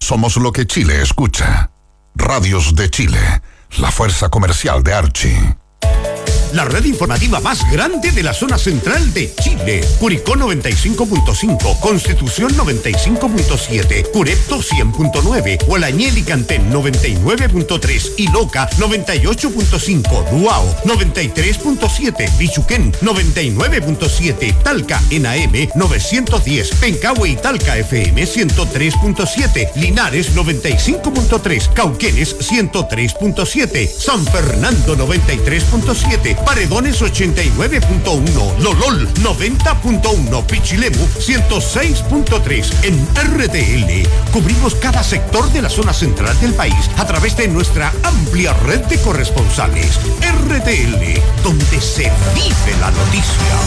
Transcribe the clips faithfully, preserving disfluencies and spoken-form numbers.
Somos lo que Chile escucha. Radios de Chile, la fuerza comercial de Archie. La red informativa más grande de la zona central de Chile. Curicó noventa y cinco punto cinco, Constitución noventa y cinco punto siete, Curepto cien punto nueve, Hualañel y Cantén noventa y nueve punto tres y Loca noventa y ocho punto cinco, Duao noventa y tres punto siete, Bichuquén noventa y nueve punto siete, Talca en A M novecientos diez, Pencahue y Talca F M ciento tres punto siete, Linares noventa y cinco punto tres, Cauquenes ciento tres punto siete, San Fernando noventa y tres punto siete, Paredones ochenta y nueve punto uno, Lolol noventa punto uno, Pichilemu ciento seis punto tres. En R T L cubrimos cada sector de la zona central del país a través de nuestra amplia red de corresponsales. R T L, donde se vive la noticia.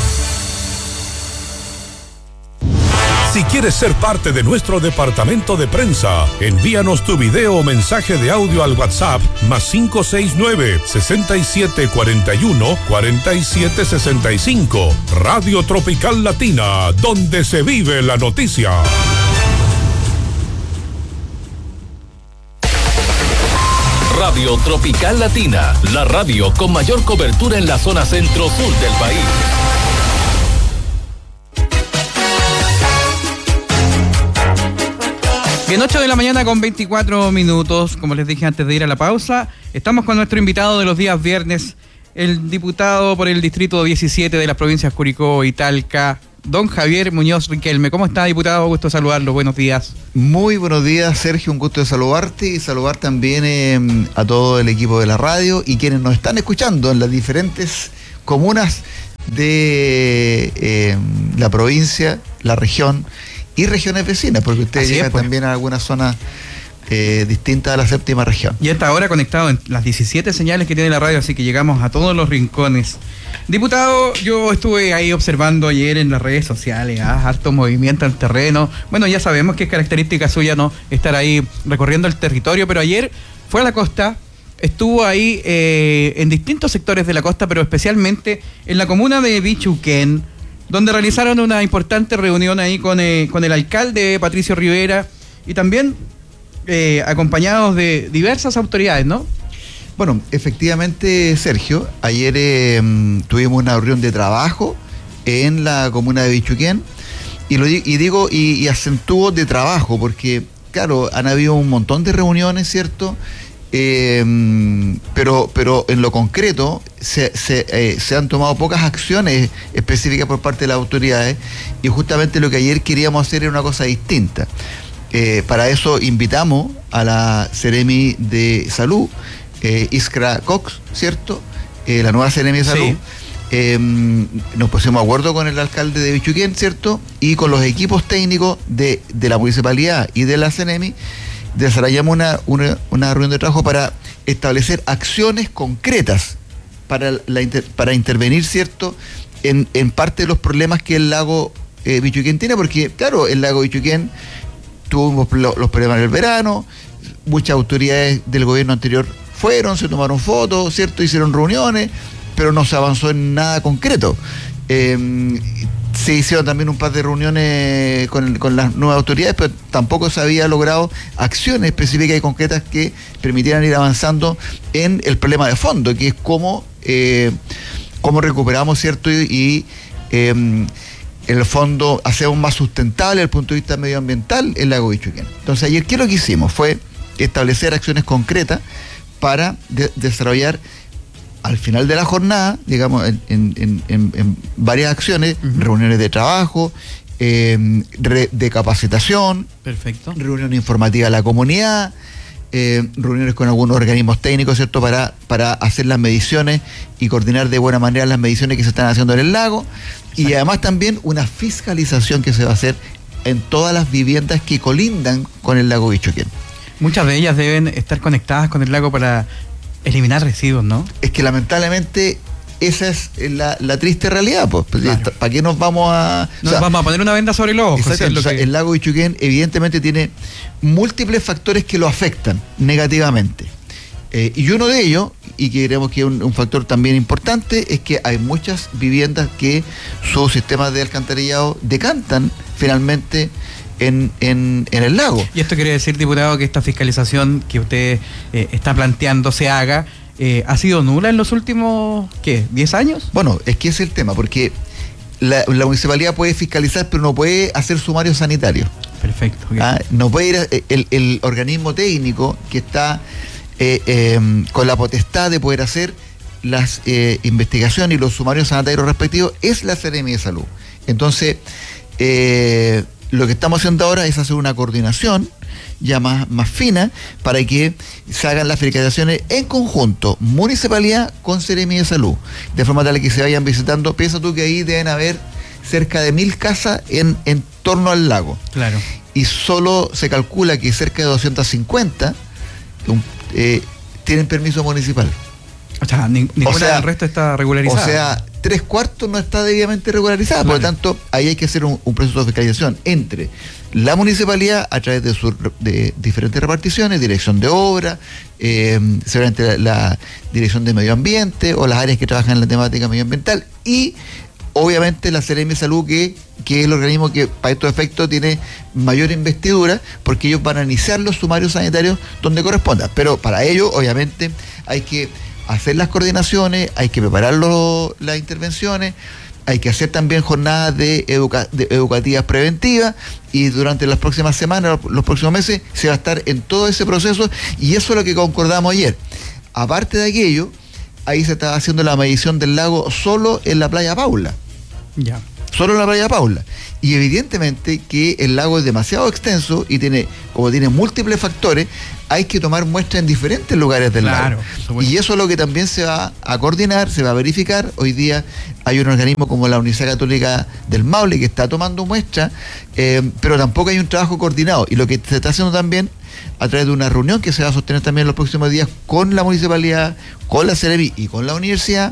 Si quieres ser parte de nuestro departamento de prensa, envíanos tu video o mensaje de audio al WhatsApp más cinco seis nueve, seis siete cuatro uno, cuatro siete seis cinco. Radio Tropical Latina, donde se vive la noticia. Radio Tropical Latina, la radio con mayor cobertura en la zona centro-sur del país. Bien, ocho de la mañana con veinticuatro minutos, como les dije antes de ir a la pausa, estamos con nuestro invitado de los días viernes, el diputado por el distrito diecisiete de las provincias Curicó y Talca, don Javier Muñoz Riquelme. ¿Cómo está, diputado? Gusto saludarlo, buenos días. Muy buenos días, Sergio, un gusto de saludarte y saludar también eh, a todo el equipo de la radio y quienes nos están escuchando en las diferentes comunas de eh, la provincia, la región y regiones vecinas, porque ustedes Así llegan es, pues. también a algunas zonas eh, distintas a la séptima región. Y hasta ahora conectado en las diecisiete señales que tiene la radio, así que llegamos a todos los rincones. Diputado, yo estuve ahí observando ayer en las redes sociales, ¿ah? Harto movimiento en el terreno. Bueno, ya sabemos que es característica suya no estar ahí recorriendo el territorio, pero ayer fue a la costa, estuvo ahí eh, en distintos sectores de la costa, pero especialmente en la comuna de Bichuquén, donde realizaron una importante reunión ahí con, eh, con el alcalde Patricio Rivera y también eh, acompañados de diversas autoridades, ¿no? Bueno, efectivamente, Sergio, ayer eh, tuvimos una reunión de trabajo en la comuna de Bichuquén y, lo, y digo y, y acentúo de trabajo porque, claro, han habido un montón de reuniones, ¿cierto? Eh, pero pero en lo concreto se, se, eh, se han tomado pocas acciones específicas por parte de las autoridades y justamente lo que ayer queríamos hacer era una cosa distinta. Eh, para eso invitamos a la Seremi de Salud, eh, Iskra Cox, ¿cierto? Eh, la nueva Seremi de Salud. Sí. Eh, nos pusimos de acuerdo con el alcalde de Bichuquén, ¿cierto? Y con los equipos técnicos de, de la municipalidad y de la Seremi. Desarrollamos una, una, una reunión de trabajo para establecer acciones concretas para, la inter, para intervenir, ¿cierto?, en, en parte de los problemas que el lago eh, Bichuquén tiene, porque, claro, el lago Bichuquén tuvo los problemas en el verano, muchas autoridades del gobierno anterior fueron, se tomaron fotos, ¿cierto?, hicieron reuniones, pero no se avanzó en nada concreto. Eh, Se hicieron también un par de reuniones con, con las nuevas autoridades, pero tampoco se había logrado acciones específicas y concretas que permitieran ir avanzando en el problema de fondo, que es cómo, eh, cómo recuperamos, ¿cierto? Y, y eh, en el fondo hacemos más sustentable desde el punto de vista medioambiental el lago Bichuquén. Entonces ayer, ¿qué es lo que hicimos? Fue establecer acciones concretas para de, desarrollar al final de la jornada, digamos, en, en, en, en varias acciones, uh-huh. reuniones de trabajo, eh, re, de capacitación, perfecto, reunión informativa a la comunidad, eh, reuniones con algunos organismos técnicos, ¿cierto?, para, para hacer las mediciones y coordinar de buena manera las mediciones que se están haciendo en el lago. Exacto. Y además también una fiscalización que se va a hacer en todas las viviendas que colindan con el lago Bichuquén. Muchas de ellas deben estar conectadas con el lago para eliminar residuos, ¿no? Es que lamentablemente esa es la, la triste realidad, pues. Claro. ¿Para qué nos vamos a...? Nos o sea, vamos a poner una venda sobre los ojos. Exacto, Es lo o sea, que... el lago Bichuquén evidentemente tiene múltiples factores que lo afectan negativamente. Eh, y uno de ellos, y que creemos que es un, un factor también importante, es que hay muchas viviendas que sus sistemas de alcantarillado decantan finalmente en, en, en el lago. Y esto quiere decir, diputado, que esta fiscalización que usted eh, está planteando se haga, eh, ¿ha sido nula en los últimos, qué, diez años? Bueno, es que ese es el tema, porque la, la municipalidad puede fiscalizar, pero no puede hacer sumario sanitario. Perfecto. Okay. ¿Ah? No puede ir a, el, el organismo técnico que está eh, eh, con la potestad de poder hacer las eh, investigaciones y los sumarios sanitarios respectivos es la Seremi de Salud. Entonces, eh, lo que estamos haciendo ahora es hacer una coordinación ya más, más fina para que se hagan las fiscalizaciones en conjunto, municipalidad con Seremi de Salud, de forma tal que se vayan visitando. Piensa tú que ahí deben haber cerca de mil casas en, en torno al lago. Claro. Y solo se calcula que cerca de doscientas cincuenta un, eh, tienen permiso municipal. O sea, ni, ninguna o sea, del resto está regularizada. O sea, tres cuartos no está debidamente regularizada. Claro. Por lo tanto, ahí hay que hacer un, un proceso de fiscalización entre la municipalidad a través de, su, de diferentes reparticiones, dirección de obra, eh, seguramente la, la dirección de medio ambiente o las áreas que trabajan en la temática medioambiental y obviamente la Seremi de Salud, que, que es el organismo que para estos efectos tiene mayor investidura, porque ellos van a iniciar los sumarios sanitarios donde corresponda. Pero para ello, obviamente, hay que hacer las coordinaciones, hay que preparar los, las intervenciones, hay que hacer también jornadas de, educa, de educativas preventivas y durante las próximas semanas, los próximos meses, se va a estar en todo ese proceso y eso es lo que concordamos ayer. Aparte de aquello, ahí se estaba haciendo la medición del lago solo en la playa Paula. Ya. Solo en la playa Paula. Y evidentemente que el lago es demasiado extenso y tiene, como tiene múltiples factores, hay que tomar muestras en diferentes lugares del claro, lago. Y eso es lo que también se va a coordinar, se va a verificar. Hoy día hay un organismo como la Universidad Católica del Maule que está tomando muestras, eh, pero tampoco hay un trabajo coordinado. Y lo que se está haciendo también a través de una reunión que se va a sostener también en los próximos días con la municipalidad, con la Seremi y con la universidad,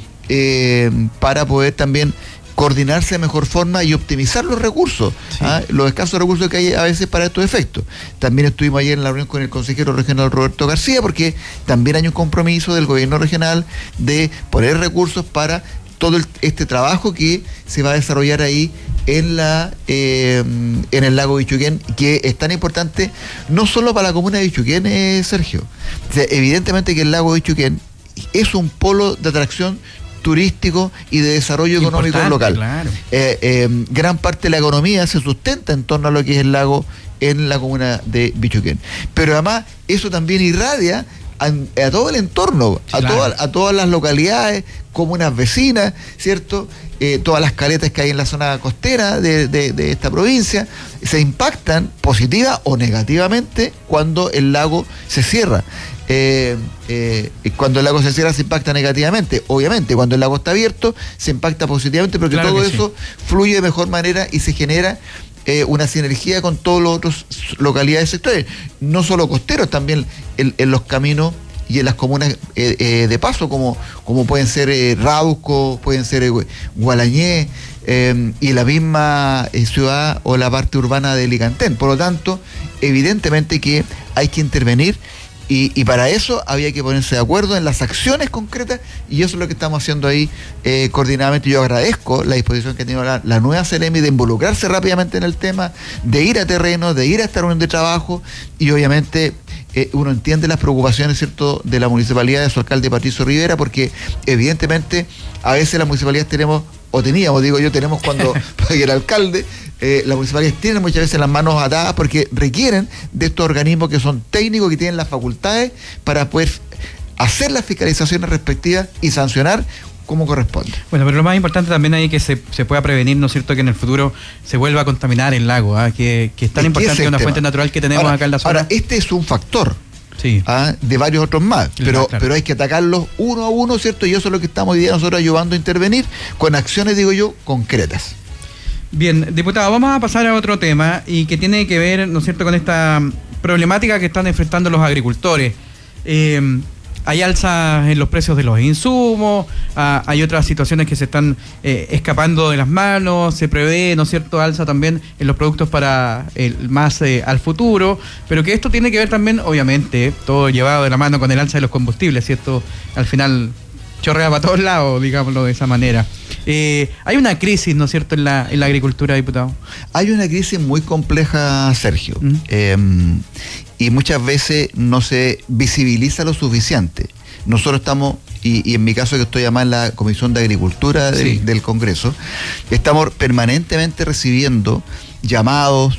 eh, para poder también coordinarse de mejor forma y optimizar los recursos, sí. ¿ah? los escasos recursos que hay a veces para estos efectos. También estuvimos ayer en la reunión con el consejero regional Roberto García, porque también hay un compromiso del gobierno regional de poner recursos para todo el, este trabajo que se va a desarrollar ahí en la eh, en el lago Bichuquén, que es tan importante no solo para la comuna de Bichuquén, eh, Sergio. O sea, evidentemente que el lago Bichuquén es un polo de atracción turístico y de desarrollo económico local. Claro. Eh, eh, gran parte de la economía se sustenta en torno a lo que es el lago en la comuna de Bichuquén. Pero además eso también irradia a, a todo el entorno, claro. a, toda, a todas las localidades, comunas vecinas, ¿cierto? Eh, todas las caletas que hay en la zona costera de, de, de esta provincia se impactan positiva o negativamente cuando el lago se cierra. Eh, eh, cuando el lago se cierra se impacta negativamente, obviamente. Cuando el lago está abierto se impacta positivamente porque claro todo eso sí. fluye de mejor manera y se genera eh, una sinergia con todos los otros localidades sectores, no solo costeros, también en, en los caminos y en las comunas eh, eh, de paso, como, como pueden ser eh, Rauco, pueden ser eh, Gualañé eh, y la misma eh, ciudad o la parte urbana de Licantén. Por lo tanto, evidentemente que hay que intervenir. Y, y para eso había que ponerse de acuerdo en las acciones concretas y eso es lo que estamos haciendo ahí eh, coordinadamente. Yo agradezco la disposición que ha tenido la, la nueva Seremi de involucrarse rápidamente en el tema, de ir a terreno, de ir a esta reunión de trabajo y obviamente eh, uno entiende las preocupaciones, ¿cierto?, de la municipalidad, de su alcalde Patricio Rivera, porque evidentemente a veces las municipalidades tenemos, o teníamos, digo yo, tenemos cuando el alcalde, eh, las municipalidades tienen muchas veces las manos atadas porque requieren de estos organismos que son técnicos, que tienen las facultades para poder hacer las fiscalizaciones respectivas y sancionar como corresponde. Bueno, pero lo más importante también ahí es que se, se pueda prevenir, ¿no es cierto?, que en el futuro se vuelva a contaminar el lago, ¿eh? que, que es tan es importante que es una tema. Fuente natural que tenemos ahora, acá en la zona. Ahora, este es un factor. Sí. ¿Ah? De varios otros más, pero, claro. pero hay que atacarlos uno a uno, ¿cierto? Y eso es lo que estamos hoy día nosotros ayudando a intervenir con acciones, digo yo, concretas. Bien, diputado, vamos a pasar a otro tema y que tiene que ver, ¿no es cierto?, con esta problemática que están enfrentando los agricultores. Eh, hay alzas en los precios de los insumos, ah, hay otras situaciones que se están eh, escapando de las manos, se prevé, ¿no es cierto?, alza también en los productos para el más eh, al futuro, pero que esto tiene que ver también, obviamente, todo llevado de la mano con el alza de los combustibles, ¿cierto? Al final chorrea para todos lados, digámoslo de esa manera. Eh, hay una crisis, ¿no es cierto?, en la, en la agricultura, diputado. Hay una crisis muy compleja, Sergio, ¿Mm? eh, y muchas veces no se visibiliza lo suficiente. Nosotros estamos, y, y en mi caso que estoy además en la Comisión de Agricultura del, sí. del Congreso, estamos permanentemente recibiendo llamados,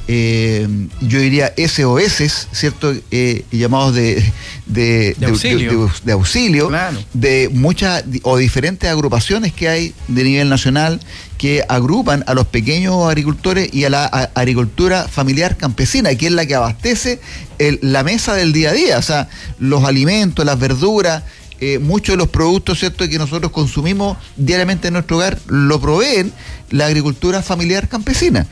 eh, yo diría S O S, ¿cierto? Eh, llamados de, de, de auxilio, de, de, de, auxilio claro. de muchas o diferentes agrupaciones que hay de nivel nacional que agrupan a los pequeños agricultores y a la a, agricultura familiar campesina, que es la que abastece el, la mesa del día a día, o sea, los alimentos, las verduras, eh, muchos de los productos, ¿cierto?, que nosotros consumimos diariamente en nuestro hogar, lo proveen la agricultura familiar campesina.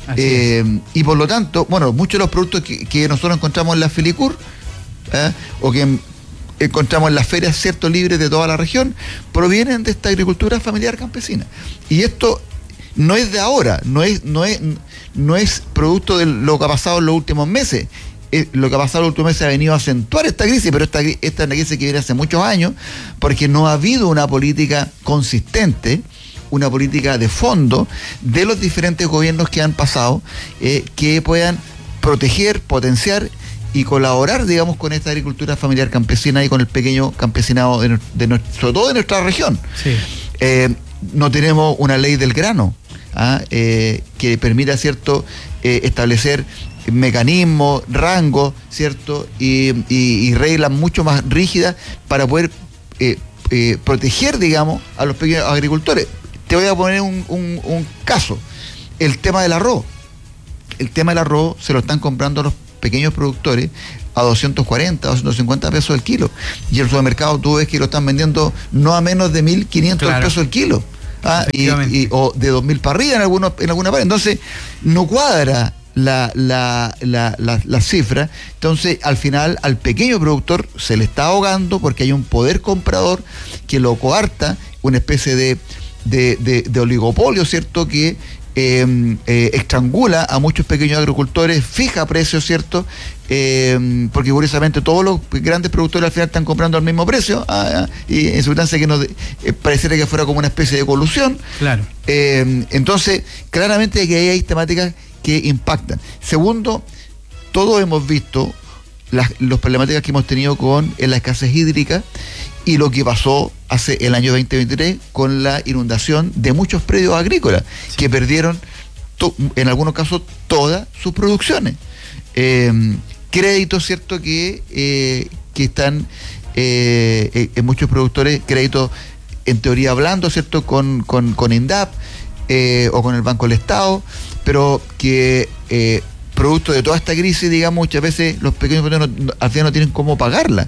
Eh, y por lo tanto, bueno, muchos de los productos que, que nosotros encontramos en la Felicur, ¿eh? o que en, encontramos en las ferias, cierto, libres de toda la región, provienen de esta agricultura familiar campesina. Y esto no es de ahora, no es, no es, no es producto de lo que ha pasado en los últimos meses. Eh, lo que ha pasado en los últimos meses ha venido a acentuar esta crisis, pero esta, esta es una crisis que viene hace muchos años, porque no ha habido una política consistente, una política de fondo de los diferentes gobiernos que han pasado, eh, que puedan proteger, potenciar y colaborar, digamos, con esta agricultura familiar campesina y con el pequeño campesinado, de, de, de, sobre todo de nuestra región. Sí. Eh, no tenemos una ley del grano, ¿ah? eh, que permita, ¿cierto?, eh, establecer mecanismos, rangos, ¿cierto?, y, y, y reglas mucho más rígidas para poder eh, eh, proteger, digamos, a los pequeños agricultores. Te voy a poner un, un, un caso, el tema del arroz. El tema del arroz se lo están comprando a los pequeños productores a doscientos cuarenta, doscientos cincuenta pesos el kilo. Y en el supermercado tú ves que lo están vendiendo no a menos de mil quinientos claro. pesos el kilo. ¿ah? Y, y, o de dos mil para arriba en, algunos, en alguna parte. Entonces, no cuadra la, la, la, la, la cifra. Entonces, al final, al pequeño productor se le está ahogando porque hay un poder comprador que lo coarta, una especie de De, de, de oligopolio, ¿cierto?, que eh, eh, estrangula a muchos pequeños agricultores, fija precios, ¿cierto?, eh, porque curiosamente todos los grandes productores al final están comprando al mismo precio, ah, y en circunstancia que no eh, pareciera que fuera como una especie de colusión. Claro. Eh, entonces, claramente que ahí hay temáticas que impactan. Segundo, todos hemos visto las los problemáticas que hemos tenido con en la escasez hídrica y lo que pasó hace el año veinte veintitrés con la inundación de muchos predios agrícolas, sí. que perdieron, to, en algunos casos, todas sus producciones. Eh, créditos, ¿cierto?, que, eh, que están eh, en muchos productores, créditos en teoría hablando, ¿cierto?, con, con, con INDAP eh, o con el Banco del Estado, pero que eh, producto de toda esta crisis, digamos, muchas veces los pequeños productores no, al final no tienen cómo pagarla.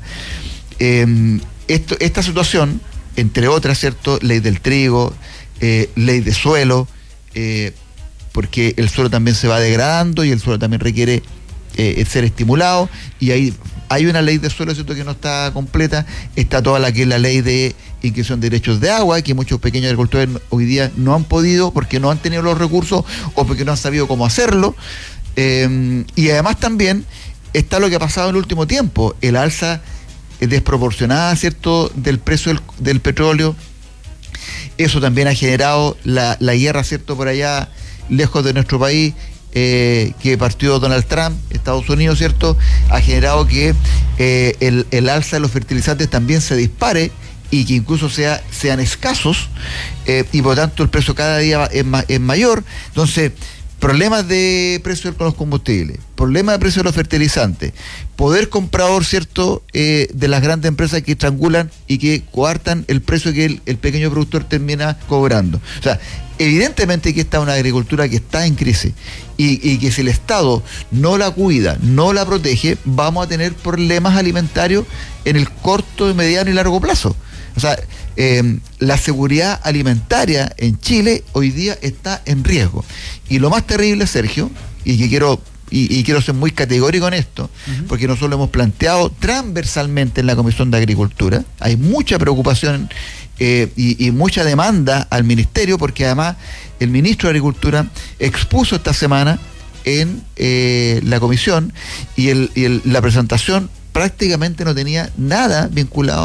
Eh, Esto, esta situación, entre otras, ¿cierto?, ley del trigo, eh, ley de suelo, eh, porque el suelo también se va degradando y el suelo también requiere eh, ser estimulado, y ahí hay una ley de suelo, ¿cierto?, que no está completa. Está toda la que es la ley de inscripción de derechos de agua, que muchos pequeños agricultores hoy día no han podido porque no han tenido los recursos o porque no han sabido cómo hacerlo. Eh, y además también está lo que ha pasado en el último tiempo, el alza desproporcionada, ¿cierto?, del precio del, del petróleo. Eso también ha generado la, la guerra, ¿cierto?, por allá lejos de nuestro país, eh, que partió Donald Trump, Estados Unidos, ¿cierto?, ha generado que eh, el, el alza de los fertilizantes también se dispare y que incluso sea, sean escasos, eh, y por lo tanto el precio cada día es, ma, es mayor. Entonces, problemas de precio con los combustibles, problemas de precio de los fertilizantes, poder comprador, ¿cierto?, eh, de las grandes empresas que estrangulan y que coartan el precio que el, el pequeño productor termina cobrando. O sea, evidentemente que está una agricultura que está en crisis y, y que si el Estado no la cuida, no la protege, vamos a tener problemas alimentarios en el corto, mediano y largo plazo. O sea, eh, la seguridad alimentaria en Chile hoy día está en riesgo. Y lo más terrible, Sergio, y que quiero y, y quiero ser muy categórico en esto, uh-huh. porque nosotros lo hemos planteado transversalmente en la Comisión de Agricultura, hay mucha preocupación eh, y, y mucha demanda al Ministerio, porque además el Ministro de Agricultura expuso esta semana en eh, la Comisión y, el, y el, la presentación prácticamente no tenía nada vinculado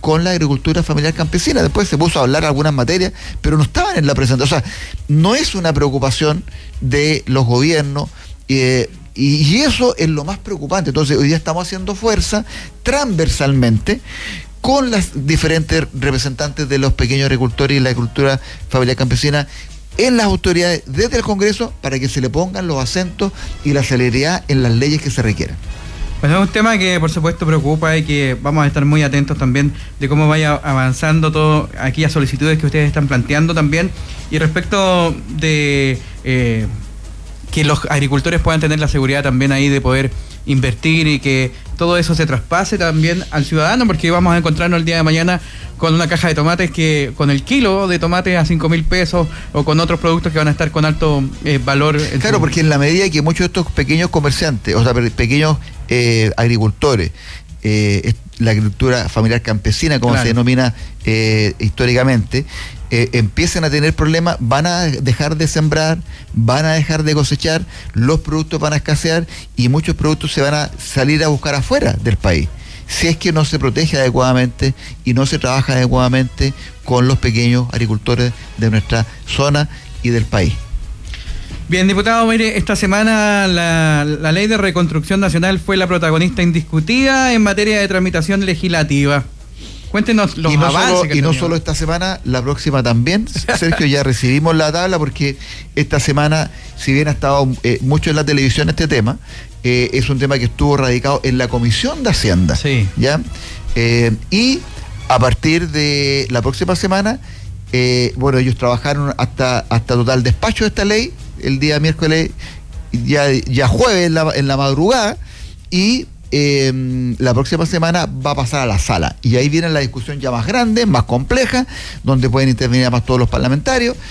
con la agricultura familiar campesina. Después se puso a hablar algunas materias, pero no estaban en la presentación. O sea, no es una preocupación de los gobiernos, eh, y, y eso es lo más preocupante. Entonces, hoy día estamos haciendo fuerza transversalmente con las diferentes representantes de los pequeños agricultores y la agricultura familiar campesina en las autoridades desde el Congreso para que se le pongan los acentos y la celeridad en las leyes que se requieran. Bueno, es un tema que por supuesto preocupa y que vamos a estar muy atentos también de cómo vaya avanzando todo aquellas solicitudes que ustedes están planteando también. Y respecto de eh, que los agricultores puedan tener la seguridad también ahí de poder invertir y que todo eso se traspase también al ciudadano, porque vamos a encontrarnos el día de mañana con una caja de tomates que con el kilo de tomate a cinco mil pesos o con otros productos que van a estar con alto eh, valor. Claro, porque en la medida que muchos de estos pequeños comerciantes, o sea, pequeños eh, agricultores, eh, la agricultura familiar campesina, como claro. se denomina eh, históricamente, eh, empiecen a tener problemas, van a dejar de sembrar, van a dejar de cosechar, los productos van a escasear y muchos productos se van a salir a buscar afuera del país, si es que no se protege adecuadamente y no se trabaja adecuadamente con los pequeños agricultores de nuestra zona y del país. Bien, diputado, mire, esta semana la, la Ley de Reconstrucción Nacional fue la protagonista indiscutida en materia de tramitación legislativa. Cuéntenos los y no avances. Solo, que y no tenemos. solo esta semana, la próxima también. Sergio, ya recibimos la tabla porque esta semana, si bien ha estado eh, mucho en la televisión este tema, eh, es un tema que estuvo radicado en la Comisión de Hacienda. Sí. ¿Ya? Eh, y a partir de la próxima semana, eh, bueno, ellos trabajaron hasta, hasta total despacho de esta ley, el día miércoles, ya, ya jueves en la, en la madrugada, y Eh, la próxima semana va a pasar a la sala y ahí viene la discusión ya más grande, más compleja, donde pueden intervenir más todos los parlamentarios,